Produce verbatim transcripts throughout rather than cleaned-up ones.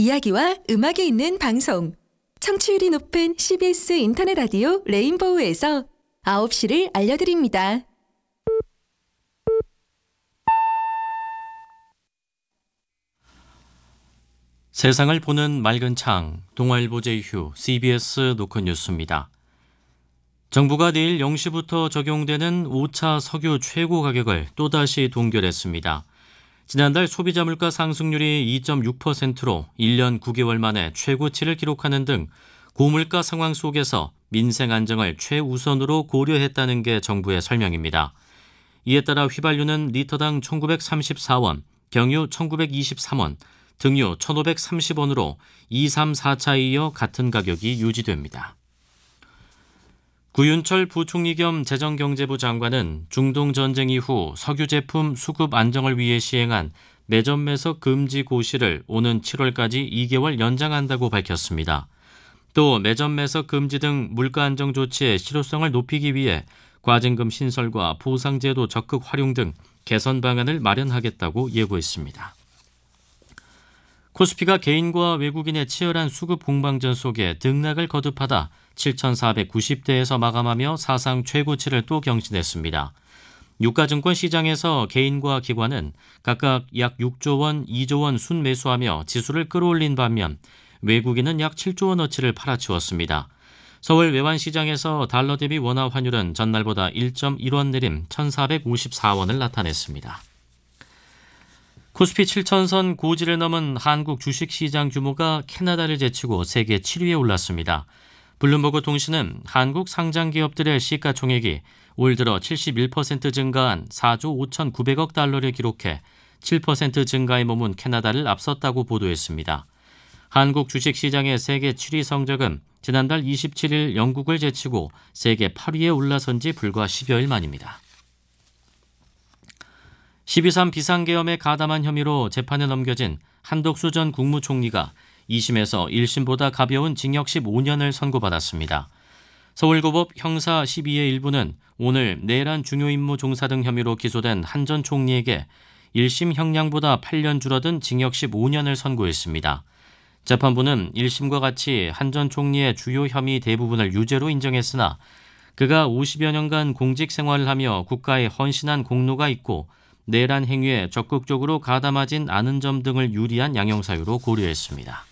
이야기와 음악이 있는 방송. 청취율이 높은 씨비에스 인터넷 라디오 레인보우에서 아홉 시를 알려드립니다. 세상을 보는 맑은 창, 동아일보 제휴 씨비에스 노컷 뉴스입니다. 정부가 내일 영 시부터 적용되는 오 차 석유 최고 가격을 또다시 동결했습니다. 지난달 소비자 물가 상승률이 이 점 육 퍼센트로 일 년 구 개월 만에 최고치를 기록하는 등 고물가 상황 속에서 민생 안정을 최우선으로 고려했다는 게 정부의 설명입니다. 이에 따라 휘발유는 리터당 천구백삼십사 원, 경유 천구백이십삼 원, 등유 천오백삼십 원으로 이, 삼, 사 차에 이어 같은 가격이 유지됩니다. 구윤철 부총리 겸 재정경제부 장관은 중동 전쟁 이후 석유 제품 수급 안정을 위해 시행한 매점 매석 금지 고시를 오는 칠월까지 이 개월 연장한다고 밝혔습니다. 또 매점 매석 금지 등 물가 안정 조치의 실효성을 높이기 위해 과징금 신설과 보상제도 적극 활용 등 개선 방안을 마련하겠다고 예고했습니다. 코스피가 개인과 외국인의 치열한 수급 공방전 속에 등락을 거듭하다 칠천사백구십 대에서 마감하며 사상 최고치를 또 경신했습니다. 유가증권 시장에서 개인과 기관은 각각 약 육조 원, 이조 원 순매수하며 지수를 끌어올린 반면 외국인은 약 칠조 원어치를 팔아치웠습니다. 서울 외환시장에서 달러 대비 원화 환율은 전날보다 일 점 일 원 내림 천사백오십사 원을 나타냈습니다. 코스피 칠천선 고지를 넘은 한국 주식시장 규모가 캐나다를 제치고 세계 칠 위에 올랐습니다. 블룸버그 통신은 한국 상장기업들의 시가총액이 올 들어 칠십일 퍼센트 증가한 사조 오천구백억 달러를 기록해 칠 퍼센트 증가에 머문 캐나다를 앞섰다고 보도했습니다. 한국 주식시장의 세계 칠 위 성적은 지난달 이십칠 일 영국을 제치고 세계 팔 위에 올라선 지 불과 십여일 만입니다. 십이 삼 비상계엄에 가담한 혐의로 재판에 넘겨진 한덕수 전 국무총리가 이 심에서 일 심보다 가벼운 징역 십오 년을 선고받았습니다. 서울고법 형사 십이의 일부는 오늘 내란 중요 임무 종사 등 혐의로 기소된 한 전 총리에게 일 심 형량보다 팔 년 줄어든 징역 십오 년을 선고했습니다. 재판부는 일 심과 같이 한 전 총리의 주요 혐의 대부분을 유죄로 인정했으나 그가 오십여 년간 공직 생활을 하며 국가에 헌신한 공로가 있고 내란 행위에 적극적으로 가담하진 않은 점 등을 유리한 양형사유로 고려했습니다.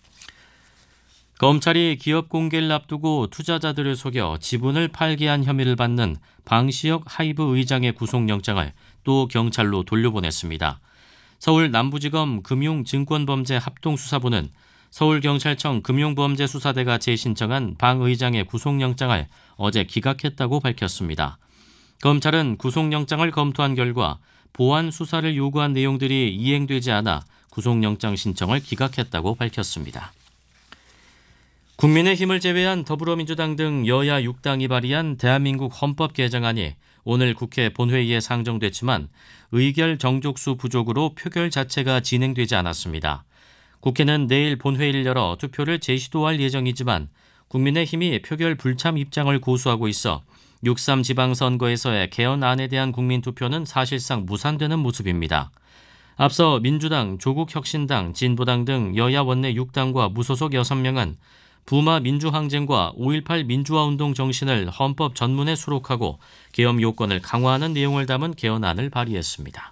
검찰이 기업 공개를 앞두고 투자자들을 속여 지분을 팔게 한 혐의를 받는 방시혁 하이브 의장의 구속영장을 또 경찰로 돌려보냈습니다. 서울 남부지검 금융증권범죄 합동수사부는 서울경찰청 금융범죄수사대가 재신청한 방 의장의 구속영장을 어제 기각했다고 밝혔습니다. 검찰은 구속영장을 검토한 결과 보완 수사를 요구한 내용들이 이행되지 않아 구속영장 신청을 기각했다고 밝혔습니다. 국민의힘을 제외한 더불어민주당 등 여야 육 당이 발의한 대한민국 헌법 개정안이 오늘 국회 본회의에 상정됐지만 의결 정족수 부족으로 표결 자체가 진행되지 않았습니다. 국회는 내일 본회의를 열어 투표를 재시도할 예정이지만 국민의힘이 표결 불참 입장을 고수하고 있어 육 삼 지방선거에서의 개헌안에 대한 국민투표는 사실상 무산되는 모습입니다. 앞서 민주당, 조국혁신당, 진보당 등 여야 원내 육 당과 무소속 여섯 명은 부마 민주항쟁과 오일팔 민주화운동 정신을 헌법 전문에 수록하고 계엄 요건을 강화하는 내용을 담은 개헌안을 발의했습니다.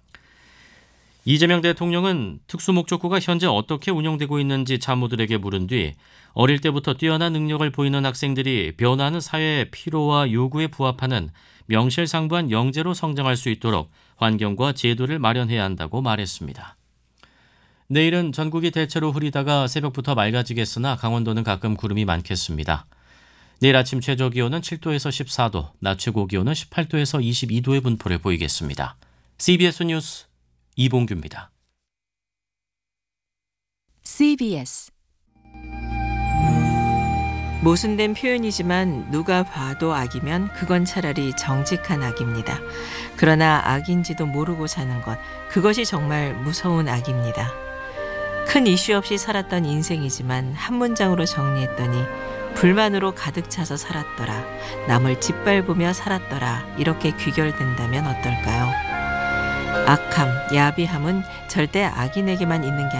이재명 대통령은 특수목적고가 현재 어떻게 운영되고 있는지 참모들에게 물은 뒤 어릴 때부터 뛰어난 능력을 보이는 학생들이 변화하는 사회의 필요와 요구에 부합하는 명실상부한 영재로 성장할 수 있도록 환경과 제도를 마련해야 한다고 말했습니다. 내일은 전국이 대체로 흐리다가 새벽부터 맑아지겠으나 강원도는 가끔 구름이 많겠습니다. 내일 아침 최저기온은 칠 도에서 십사 도, 낮 최고기온은 십팔 도에서 이십이 도의 분포를 보이겠습니다. 씨비에스 뉴스 이봉규입니다. 씨비에스 모순된 표현이지만 누가 봐도 악이면 그건 차라리 정직한 악입니다. 그러나 악인지도 모르고 사는 것, 그것이 정말 무서운 악입니다. 큰 이슈 없이 살았던 인생이지만 한 문장으로 정리했더니 불만으로 가득 차서 살았더라, 남을 짓밟으며 살았더라, 이렇게 귀결된다면 어떨까요? 악함, 야비함은 절대 악인에게만 있는 게